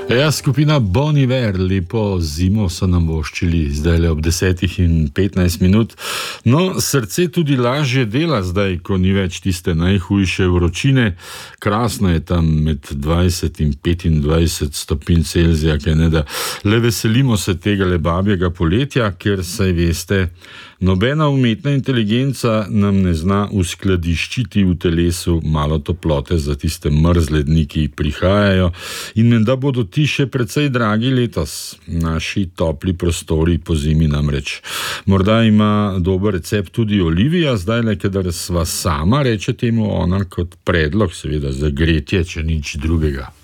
Ja, skupina Bon Iver, lepo zimo so nam voščili, zdaj le ob 10:15. No, srce tudi lažje dela zdaj, ko ni več tiste najhujše vročine. Krasno je tam med 20 in 25 stopinj Celzija, kaj ne da. Le veselimo se tega babjega poletja, ker saj veste, nobena umetna inteligenca nam ne zna uskladiščiti v telesu malo toplote za tiste mrzle dni, ki prihajajo, in menda bodo ti še precej dragi letos, naši topli prostori po zimi namreč. Morda ima dober recept tudi Olivija, zdaj le, kadar sva sama, reče temu ona, kot predlog seveda za gretje, če nič drugega.